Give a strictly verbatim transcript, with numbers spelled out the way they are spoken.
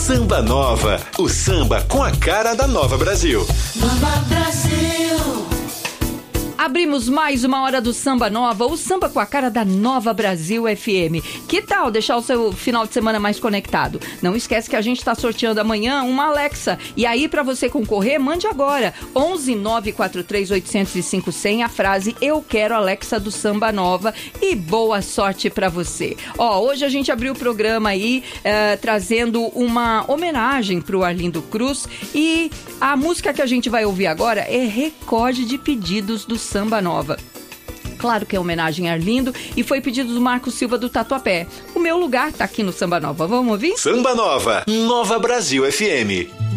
Samba Nova, o samba com a cara da Nova Brasil. Nova Brasil. Abrimos mais uma hora do Samba Nova, o samba com a cara da Nova Brasil F M. Que tal deixar o seu final de semana mais conectado? Não esquece que a gente está sorteando amanhã uma Alexa. E aí, para você concorrer, mande agora onze nove quatro três oito zero cinco zero zero a frase "Eu quero Alexa do Samba Nova" e boa sorte para você. Ó, hoje a gente abriu o programa aí uh, trazendo uma homenagem para o Arlindo Cruz, e a música que a gente vai ouvir agora é Recorde de Pedidos do Samba Nova. Claro que é homenagem a Arlindo e foi pedido do Marco Silva do Tatuapé. O meu lugar tá aqui no Samba Nova. Vamos ouvir? Samba Nova, Nova Brasil F M.